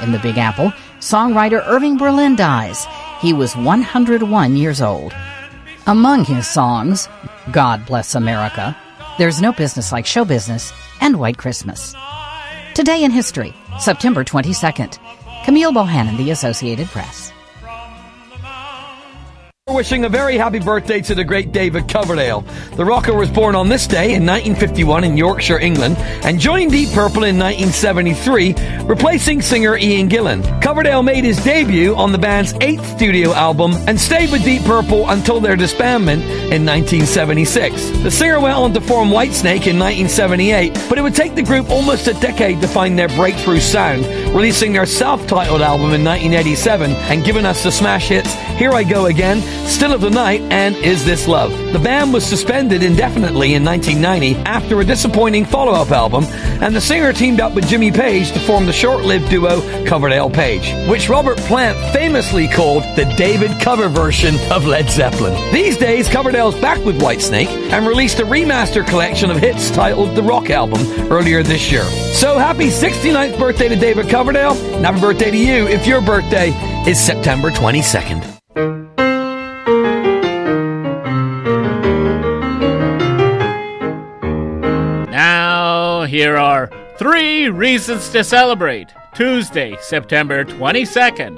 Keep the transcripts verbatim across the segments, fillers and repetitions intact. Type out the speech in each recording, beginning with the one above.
in the Big Apple, songwriter Irving Berlin dies. He was one hundred one years old. Among his songs, God Bless America, There's No Business Like Show Business, and White Christmas. Today in History, September twenty-second. Camille Bohannon, The Associated Press. We're wishing a very happy birthday to the great David Coverdale. The rocker was born on this day in nineteen fifty-one in Yorkshire, England, and joined Deep Purple in nineteen seventy-three, replacing singer Ian Gillan. Coverdale made his debut on the band's eighth studio album and stayed with Deep Purple until their disbandment in nineteen seventy-six. The singer went on to form Whitesnake in nineteen seventy-eight, but it would take the group almost a decade to find their breakthrough sound, releasing their self-titled album in nineteen eighty-seven and giving us the smash hits Here I Go Again, Still of the Night, and Is This Love? The band was suspended indefinitely in nineteen ninety after a disappointing follow-up album, and the singer teamed up with Jimmy Page to form the short-lived duo Coverdale-Page, which Robert Plant famously called the David cover version of Led Zeppelin. These days, Coverdale's back with Whitesnake and released a remaster collection of hits titled The Rock Album earlier this year. So happy sixty-ninth birthday to David Coverdale, and happy birthday to you if your birthday is September twenty-second. Here are three reasons to celebrate Tuesday, September twenty-second.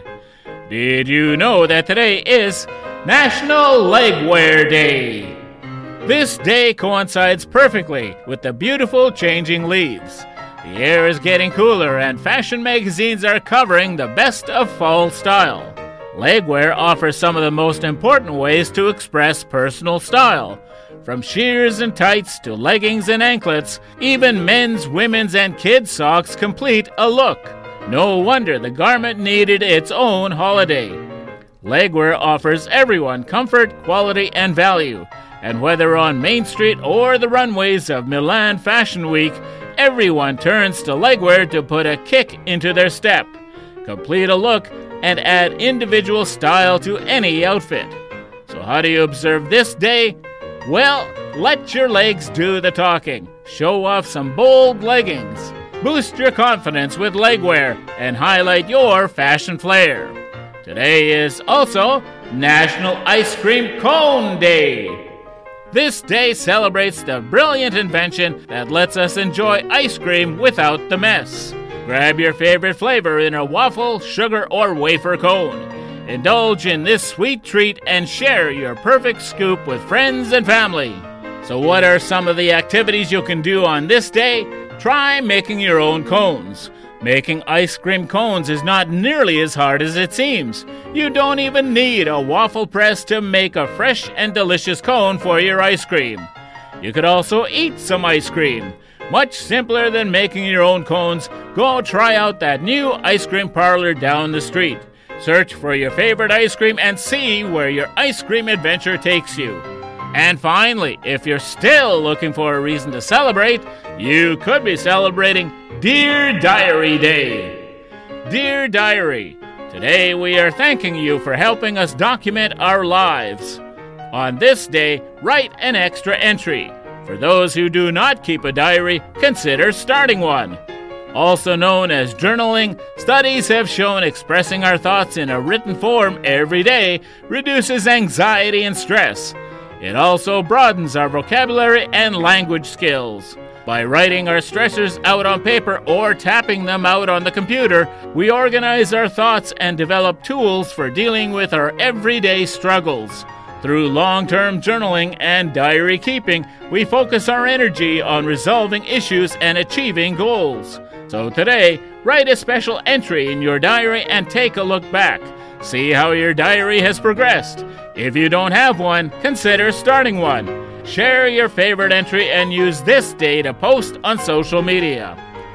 Did you know that today is National Legwear Day? This day coincides perfectly with the beautiful changing leaves. The air is getting cooler and fashion magazines are covering the best of fall style. Legwear offers some of the most important ways to express personal style. From sheers and tights to leggings and anklets, even men's, women's, and kids' socks complete a look. No wonder the garment needed its own holiday. Legwear offers everyone comfort, quality, and value. And whether on Main Street or the runways of Milan Fashion Week, everyone turns to legwear to put a kick into their step, complete a look, and add individual style to any outfit. So how do you observe this day? Well, let your legs do the talking. Show off some bold leggings. Boost your confidence with legwear and highlight your fashion flair. Today is also National Ice Cream Cone Day. This day celebrates the brilliant invention that lets us enjoy ice cream without the mess. Grab your favorite flavor in a waffle, sugar, or wafer cone. Indulge in this sweet treat and share your perfect scoop with friends and family. So what are some of the activities you can do on this day? Try making your own cones. Making ice cream cones is not nearly as hard as it seems. You don't even need a waffle press to make a fresh and delicious cone for your ice cream. You could also eat some ice cream. Much simpler than making your own cones, go try out that new ice cream parlor down the street. Search for your favorite ice cream and see where your ice cream adventure takes you. And finally, if you're still looking for a reason to celebrate, you could be celebrating Dear Diary Day. Dear Diary, today we are thanking you for helping us document our lives. On this day, write an extra entry. For those who do not keep a diary, consider starting one. Also known as journaling, studies have shown expressing our thoughts in a written form every day reduces anxiety and stress. It also broadens our vocabulary and language skills. By writing our stressors out on paper or tapping them out on the computer, we organize our thoughts and develop tools for dealing with our everyday struggles. Through long-term journaling and diary keeping, we focus our energy on resolving issues and achieving goals. So today, write a special entry in your diary and take a look back. See how your diary has progressed. If you don't have one, consider starting one. Share your favorite entry and use this day to post on social media.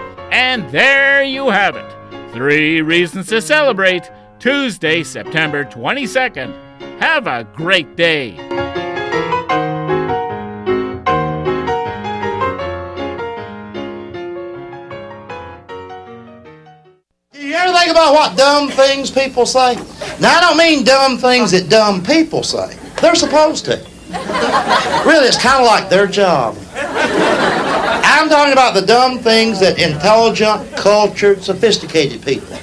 And there you have it. Three reasons to celebrate Tuesday, September twenty-second. Have a great day. You ever think about what dumb things people say? Now, I don't mean dumb things that dumb people say. They're supposed to. Really, it's kind of like their job. I'm talking about the dumb things that intelligent, cultured, sophisticated people